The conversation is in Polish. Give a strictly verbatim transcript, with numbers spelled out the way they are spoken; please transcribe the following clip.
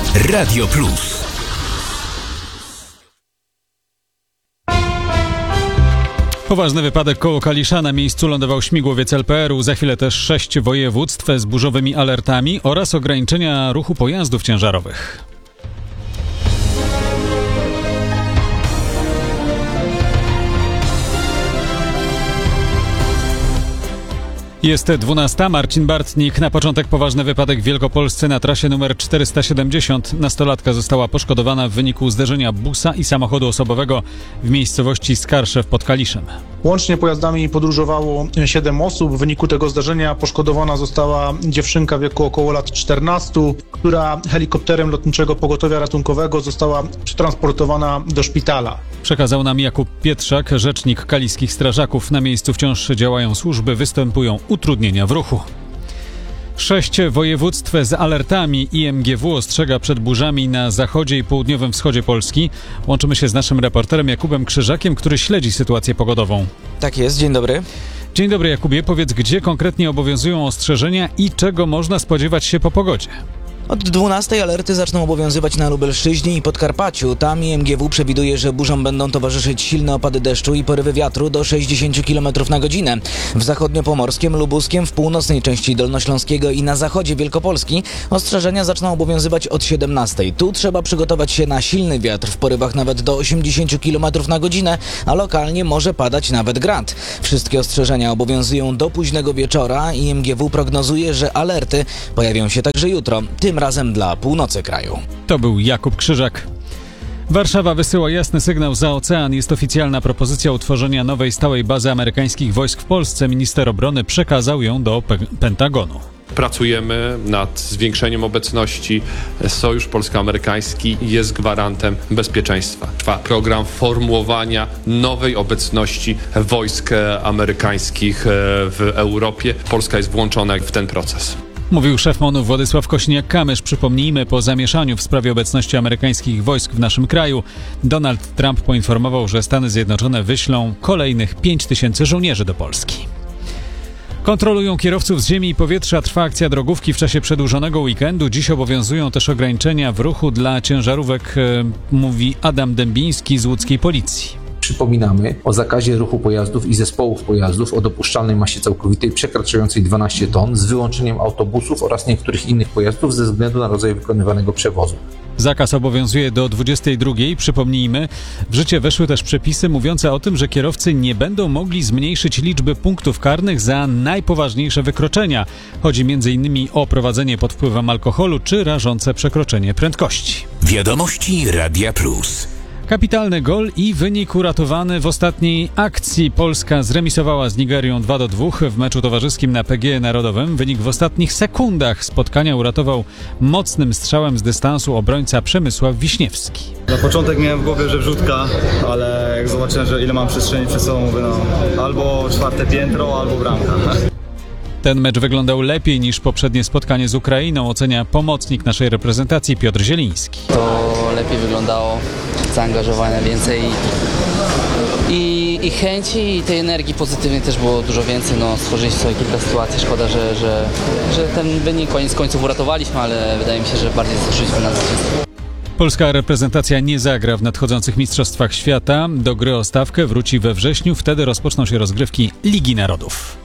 Radio Plus. Poważny wypadek koło Kalisza. Na miejscu lądował śmigłowiec L P R u. Za chwilę też sześć województw z burzowymi alertami oraz ograniczenia ruchu pojazdów ciężarowych. Jest dwunasta. Marcin Bartnik. Na początek poważny wypadek w Wielkopolsce na trasie numer czterysta siedemdziesiąt. Nastolatka została poszkodowana w wyniku zderzenia busa i samochodu osobowego w miejscowości Skarszew pod Kaliszem. Łącznie pojazdami podróżowało siedem osób. W wyniku tego zdarzenia poszkodowana została dziewczynka w wieku około lat czternastu, która helikopterem Lotniczego Pogotowia Ratunkowego została przetransportowana do szpitala. Przekazał nam Jakub Pietrzak, rzecznik kaliskich strażaków. Na miejscu wciąż działają służby, występują utrudnienia w ruchu. Sześć województw z alertami. I M G W ostrzega przed burzami na zachodzie i południowym wschodzie Polski. Łączymy się z naszym reporterem Jakubem Krzyżakiem, który śledzi sytuację pogodową. Tak jest, dzień dobry. Dzień dobry, Jakubie. Powiedz, gdzie konkretnie obowiązują ostrzeżenia i czego można spodziewać się po pogodzie? Od dwunastej alerty zaczną obowiązywać na Lubelszczyźnie i Podkarpaciu. Tam I M G W przewiduje, że burzom będą towarzyszyć silne opady deszczu i porywy wiatru do sześćdziesiąt kilometrów na godzinę. W zachodniopomorskim, lubuskim, w północnej części Dolnośląskiego i na zachodzie Wielkopolski ostrzeżenia zaczną obowiązywać od siedemnastej. Tu trzeba przygotować się na silny wiatr w porywach nawet do osiemdziesiąt kilometrów na godzinę, a lokalnie może padać nawet grad. Wszystkie ostrzeżenia obowiązują do późnego wieczora. I M G W prognozuje, że alerty pojawią się także jutro. Tym razem dla północy kraju. To był Jakub Krzyżak. Warszawa wysyła jasny sygnał za ocean. Jest oficjalna propozycja utworzenia nowej stałej bazy amerykańskich wojsk w Polsce. Minister obrony przekazał ją do Pe- Pentagonu. Pracujemy nad zwiększeniem obecności. Sojusz polsko-amerykański jest gwarantem bezpieczeństwa. Trwa program formułowania nowej obecności wojsk amerykańskich w Europie. Polska jest włączona w ten proces. Mówił szef MON-u Władysław Kośniak-Kamysz. Przypomnijmy, po zamieszaniu w sprawie obecności amerykańskich wojsk w naszym kraju, Donald Trump poinformował, że Stany Zjednoczone wyślą kolejnych pięć tysięcy żołnierzy do Polski. Kontrolują kierowców z ziemi i powietrza. Trwa akcja drogówki w czasie przedłużonego weekendu. Dziś obowiązują też ograniczenia w ruchu dla ciężarówek, e, mówi Adam Dębiński z łódzkiej policji. Przypominamy o zakazie ruchu pojazdów i zespołów pojazdów o dopuszczalnej masie całkowitej przekraczającej dwanaście ton z wyłączeniem autobusów oraz niektórych innych pojazdów ze względu na rodzaj wykonywanego przewozu. Zakaz obowiązuje do dwudziestej drugiej. Przypomnijmy, w życie weszły też przepisy mówiące o tym, że kierowcy nie będą mogli zmniejszyć liczby punktów karnych za najpoważniejsze wykroczenia. Chodzi między innymi o prowadzenie pod wpływem alkoholu czy rażące przekroczenie prędkości. Wiadomości Radia Plus. Kapitalny gol i wynik uratowany w ostatniej akcji. Polska zremisowała z Nigerią dwa do dwóch w meczu towarzyskim na P G Narodowym. Wynik w ostatnich sekundach spotkania uratował mocnym strzałem z dystansu obrońca Przemysław Wiśniewski. Na początek miałem w głowie, że wrzutka, ale jak zobaczyłem, że ile mam przestrzeni przed sobą, mówię, no, albo czwarte piętro, albo bramka. Ten mecz wyglądał lepiej niż poprzednie spotkanie z Ukrainą, ocenia pomocnik naszej reprezentacji Piotr Zieliński. To lepiej wyglądało, zaangażowania więcej i, i chęci i tej energii pozytywnej też było dużo więcej. No, stworzyliśmy sobie kilka sytuacji, szkoda, że, że, że ten wynik koniec końców uratowaliśmy, ale wydaje mi się, że bardziej zasłużyliśmy na zwycięstwo. Polska reprezentacja nie zagra w nadchodzących Mistrzostwach Świata. Do gry o stawkę wróci we wrześniu, wtedy rozpoczną się rozgrywki Ligi Narodów.